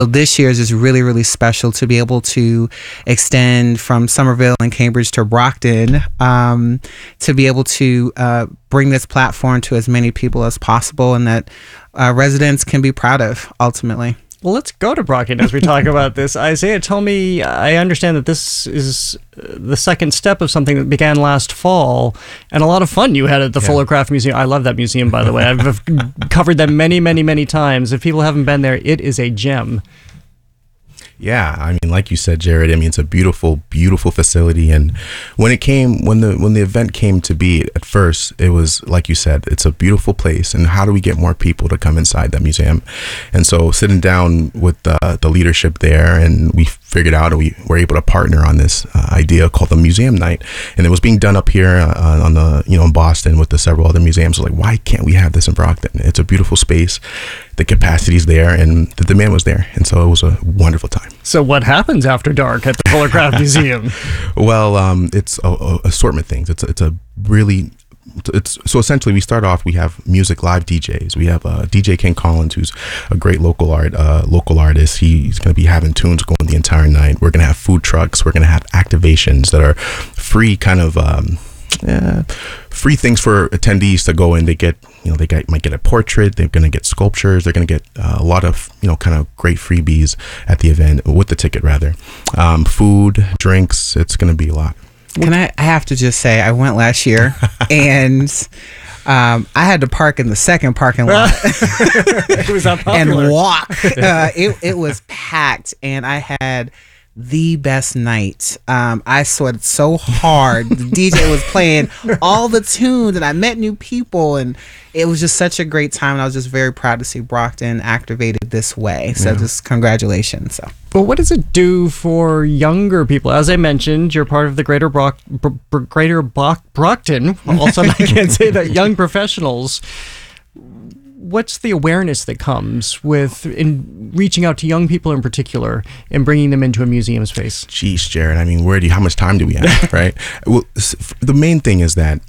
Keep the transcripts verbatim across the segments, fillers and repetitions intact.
this year is just really, really special to be able to extend from Somerville and Cambridge to Brockton, um, to be able to uh, bring this platform to as many people as possible, and that uh, residents can be proud of ultimately. Well, let's go to Brockton as we talk about this. Isaiah, tell me, I understand that this is the second step of something that began last fall, and a lot of fun you had at the yeah. Fuller Craft Museum. I love that museum, by the way. I've covered them many, many, many times. If people haven't been there, it is a gem. Yeah, I mean, like you said, Jared, I mean, it's a beautiful, beautiful facility. And when it came, when the when the event came to be at first, it was, like you said, it's a beautiful place. And how do we get more people to come inside that museum? And so sitting down with the, the leadership there, and we figured out, and we were able to partner on this uh, idea called the Museum Night. And it was being done up here uh, on the, you know, in Boston with the several other museums. So like, why can't we have this in Brockton? It's a beautiful space. The capacity's there, and the demand was there. And so it was a wonderful time. So what happens after dark at the Fuller Craft Museum? Well, um, it's a, a assortment things. It's a, it's a really, it's so essentially we start off, we have music, live D Js. We have uh, D J Ken Collins, who's a great local art, uh, local artist. He's going to be having tunes going the entire night. We're going to have food trucks. We're going to have activations that are free, kind of, um, yeah, free things for attendees to go in. They get, you know, they get, might get a portrait. They're going to get sculptures. They're going to get uh, a lot of, you know, kind of great freebies at the event, with the ticket rather. Um, food, drinks. It's going to be a lot. Can I, I have to just say, I went last year and um, I had to park in the second parking lot it was and walk. Uh, it, it was packed, and I had the best night. Um, I sweated so hard. The D J was playing all the tunes, and I met new people, and it was just such a great time. And I was just very proud to see Brockton activated this way. So yeah. just congratulations. So. Well, what does it do for younger people? As I mentioned, you're part of the Greater Brock, Br- Br- Greater Brock, Brockton. Also, I can't say that. Young professionals. What's the awareness that comes with in reaching out to young people in particular and bringing them into a museum space? Jeez, Jared. I mean, where do you, how much time do we have, right? Well, the main thing is that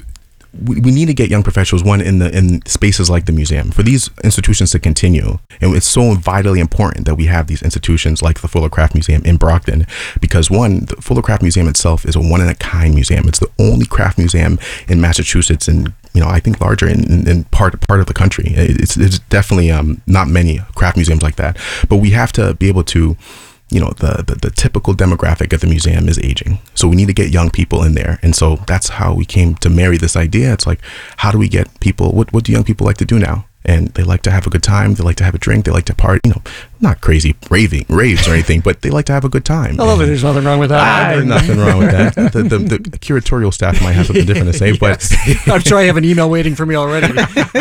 we, we need to get young professionals, one, in the in spaces like the museum, for these institutions to continue. And it's so vitally important that we have these institutions like the Fuller Craft Museum in Brockton, because one, the Fuller Craft Museum itself is a one-in-a-kind museum. It's the only craft museum in Massachusetts, and you know, I think larger in, in part part of the country. It's, it's definitely um, not many craft museums like that. But we have to be able to, you know, the, the the typical demographic of the museum is aging. So we need to get young people in there. And so that's how we came to marry this idea. It's like, how do we get people, what, what do young people like to do now? And they like to have a good time. They like to have a drink. They like to party, you know, not crazy raving, raves or anything, but they like to have a good time. I love it. There's nothing wrong with that. Ah, there's nothing wrong with that. The, the, the curatorial staff might have something different to say, yes. but I'm sure I have an email waiting for me already.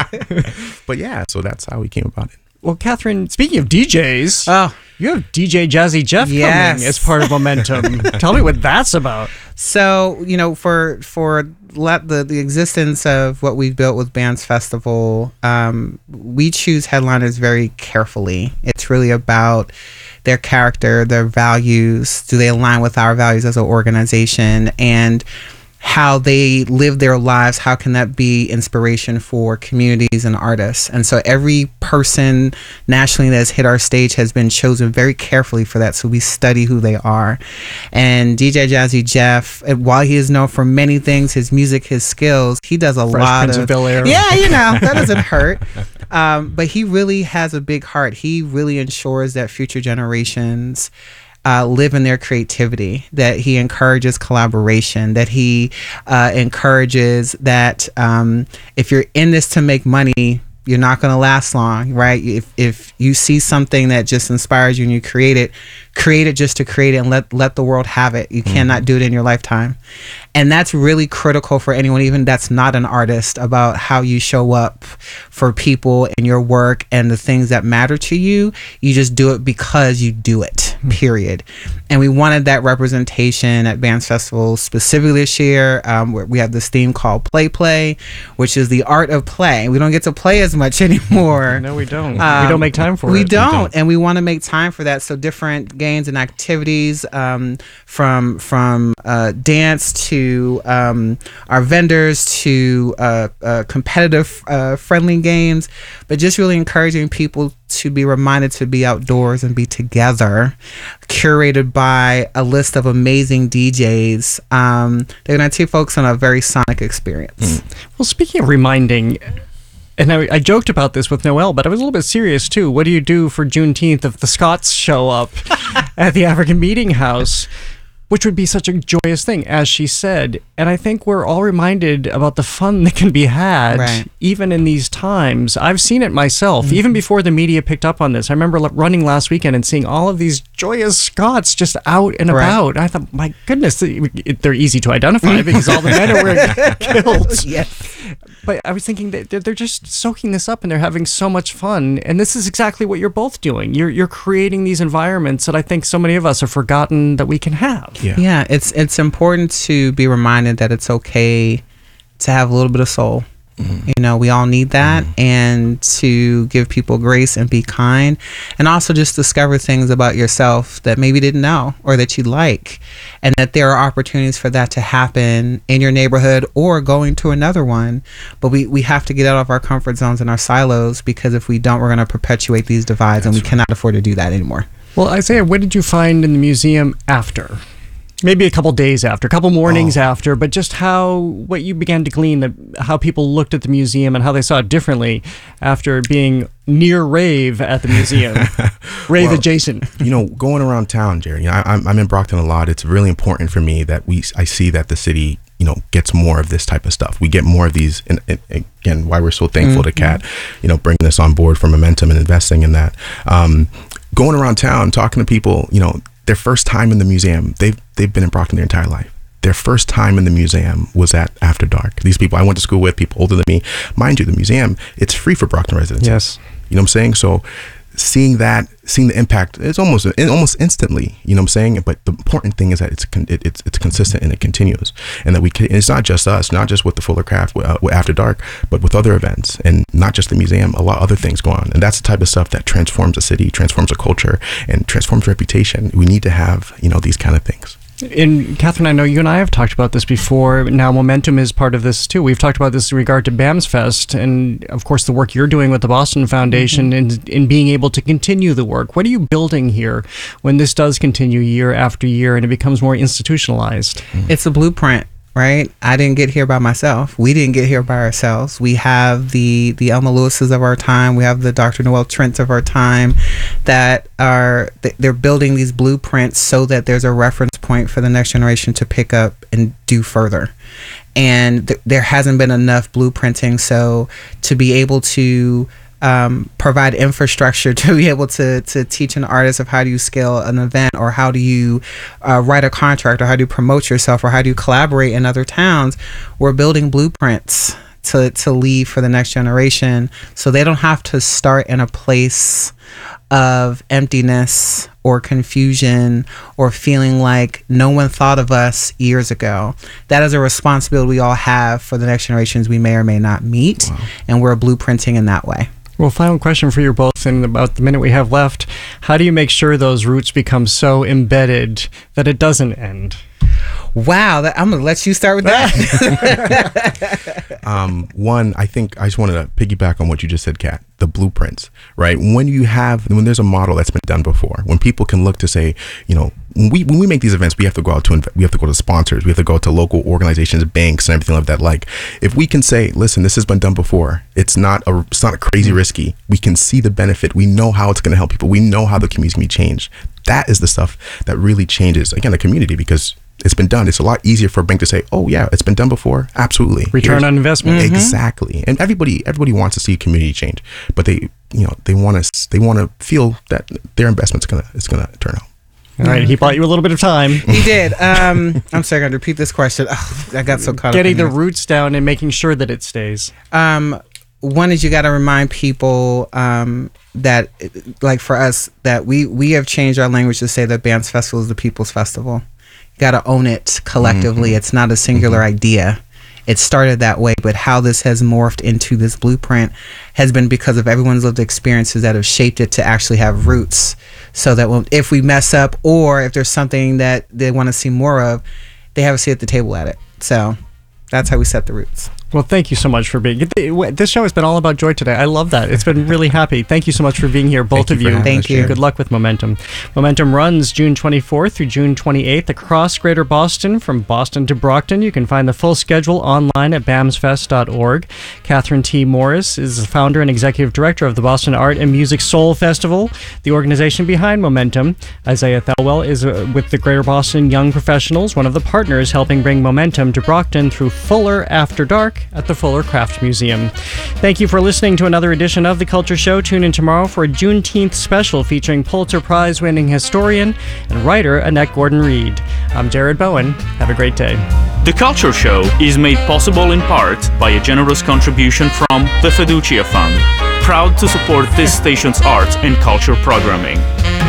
But yeah, so that's how we came about it. Well, Catherine, speaking of D Js, oh. you have D J Jazzy Jeff yes. coming as part of Momentum. Tell me what that's about. So, you know, for for let the, the existence of what we've built with Bands Festival, um, we choose headliners very carefully. It's really about their character, their values. Do they align with our values as an organization? And how they live their lives, how can that be inspiration for communities and artists? And so every person nationally that has hit our stage has been chosen very carefully for that. So we study who they are. And D J Jazzy Jeff, while he is known for many things, his music, his skills, he does a Fresh lot Prince of, of Bel-Air. Yeah, you know, that doesn't hurt. Um, but he really has a big heart. He really ensures that future generations Uh, live in their creativity, that he encourages collaboration, that he uh, encourages that um, if you're in this to make money, you're not going to last long, right? If if you see something that just inspires you and you create it, create it just to create it and let, let the world have it. You mm-hmm. cannot do it in your lifetime. And that's really critical for anyone, even that's not an artist, about how you show up for people in your work and the things that matter to you. You just do it because you do it, period. And we wanted that representation at Bands Festival specifically this year, um, where we have this theme called Play Play, which is the art of play. We don't get to play as much anymore. No, we don't. Um, we don't make time for we it. Don't, we don't. And we want to make time for that. So different games and activities, um, from from uh, dance to um, our vendors to uh, uh, competitive uh, friendly games, but just really encouraging people to be reminded to be outdoors and be together, curated by a list of amazing D Js. Um, they're going to take folks on a very sonic experience. Mm. Well, speaking of reminding, and I, I joked about this with Noelle, but I was a little bit serious too. What do you do for Juneteenth if the Scots show up at the African Meeting House? Which would be such a joyous thing, as she said. And I think we're all reminded about the fun that can be had, right, even in these times. I've seen it myself, mm-hmm. even before the media picked up on this. I remember running last weekend and seeing all of these joyous Scots just out and right. about. I thought, my goodness, they're easy to identify because all the men are wearing kilts. Yes. But I was thinking that they're just soaking this up and they're having so much fun. And this is exactly what you're both doing. You're you're creating these environments that I think so many of us have forgotten that we can have. Yeah. yeah, it's it's important to be reminded that it's okay to have a little bit of soul. Mm-hmm. You know, we all need that, mm-hmm. and to give people grace and be kind, and also just discover things about yourself that maybe you didn't know or that you like, and that there are opportunities for that to happen in your neighborhood or going to another one. But we, we have to get out of our comfort zones and our silos, because if we don't, we're going to perpetuate these divides. That's and we right. cannot afford to do that anymore. Well, Isaiah, what did you find in the museum after? Maybe a couple days after, a couple mornings oh. after, but just how, what you began to glean, that how people looked at the museum and how they saw it differently after being near rave at the museum, rave well, adjacent. You know, going around town, Jerry, you know, I, I'm, I'm in Brockton a lot. It's really important for me that we, I see that the city, you know, gets more of this type of stuff. We get more of these, and, and again, why we're so thankful mm-hmm. to Kat, you know, bringing this on board for Momentum and investing in that. Um, going around town, talking to people, you know, their first time in the museum, they've they've been in Brockton their entire life. Their first time in the museum was at After Dark. These people I went to school with, people older than me. Mind you, the museum, it's free for Brockton residents. Yes. You know what I'm saying? So seeing that, seeing the impact, it's almost almost instantly, you know what I'm saying? But the important thing is that it's it, it's it's consistent and it continues. And that we can, it's not just us, not just with the Fuller Craft, uh, with After Dark, but with other events, and not just the museum, a lot of other things go on. And that's the type of stuff that transforms a city, transforms a culture, and transforms reputation. We need to have, you know, these kind of things. And Catherine, I know you and I have talked about this before. Now Momentum is part of this too. We've talked about this in regard to BAMS Fest, and of course the work you're doing with the Boston Foundation, mm-hmm. and in being able to continue the work. What are you building here when this does continue year after year and it becomes more institutionalized? It's a blueprint, right? I didn't get here by myself. We didn't get here by ourselves. We have the the Elma Lewises of our time. We have the Doctor Noelle Trents of our time that are, they're building these blueprints so that there's a reference point for the next generation to pick up and do further. And th- there hasn't been enough blueprinting. So to be able to Um, provide infrastructure to be able to to teach an artist of how do you scale an event, or how do you uh, write a contract, or how do you promote yourself, or how do you collaborate in other towns. We're building blueprints to to leave for the next generation, so they don't have to start in a place of emptiness or confusion or feeling like no one thought of us years ago. That is a responsibility we all have for the next generations we may or may not meet. Wow. And we're blueprinting in that way. Well, final question for you both in about the minute we have left. How do you make sure those roots become so embedded that it doesn't end? Wow, that, I'm going to let you start with that. um, one, I think I just wanted to piggyback on what you just said, Kat, the blueprints, right? When you have, when there's a model that's been done before, when people can look to say, you know, when we, when we make these events, we have to go out to, inv- we have to go to sponsors, we have to go to local organizations, banks, and everything like that. Like, if we can say, listen, this has been done before, it's not a, it's not a crazy risky, we can see the benefit, we know how it's going to help people, we know how the community can be changed. That is the stuff that really changes, again, the community, because it's been done. It's a lot easier for a bank to say, oh yeah, it's been done before. Absolutely. Return Here's, on investment. Mm-hmm. Exactly. And everybody, everybody wants to see community change, but they, you know, they want to, they want to feel that their investment's going to, it's going to turn out. All right, he bought you a little bit of time. He did. Um, I'm sorry, I'm going to repeat this question. Oh, I got so caught Getting up in the roots down and making sure that it stays. Um, one is you got to remind people um, that, like for us, that we, we have changed our language to say that BAMS Festival is the people's festival. Got to own it collectively. Mm-hmm. It's not a singular mm-hmm. idea. It started that way, but how this has morphed into this blueprint has been because of everyone's lived experiences that have shaped it to actually have roots, so that when, if we mess up, or if there's something that they want to see more of, they have a seat at the table at it. So that's how we set the roots. Well, thank you so much for being. This show has been all about joy today. I love that. It's been really happy. Thank you so much for being here, both Thank of you. you. Thank you. Good luck with Momentum. Momentum runs June twenty-fourth through June twenty-eighth across Greater Boston, from Boston to Brockton. You can find the full schedule online at bams fest dot org. Catherine T. Morris is the founder and executive director of the Boston Art and Music Soul Festival, the organization behind Momentum. Isaiah Thelwell is uh, with the Greater Boston Young Professionals, one of the partners helping bring Momentum to Brockton through Fuller After Dark at the Fuller Craft Museum. Thank you for listening to another edition of The Culture Show. Tune in tomorrow for a Juneteenth special featuring Pulitzer Prize-winning historian and writer Annette Gordon-Reed. I'm Jared Bowen. Have a great day. The Culture Show is made possible in part by a generous contribution from the Fiducia Fund, proud to support this station's arts and culture programming.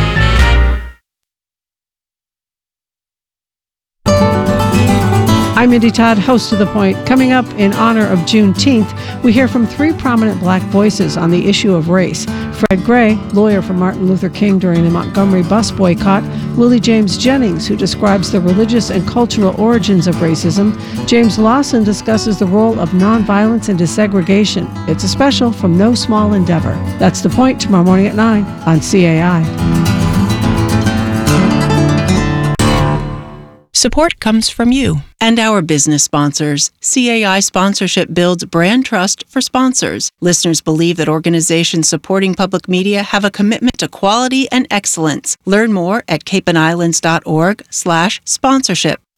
I'm Mindy Todd, host of The Point. Coming up in honor of Juneteenth, we hear from three prominent black voices on the issue of race. Fred Gray, lawyer for Martin Luther King during the Montgomery bus boycott. Willie James Jennings, who describes the religious and cultural origins of racism. James Lawson discusses the role of nonviolence and desegregation. It's a special from No Small Endeavor. That's The Point tomorrow morning at nine on C A I. Support comes from you and our business sponsors. C A I sponsorship builds brand trust for sponsors. Listeners believe that organizations supporting public media have a commitment to quality and excellence. Learn more at cape and islands dot org slash sponsorship.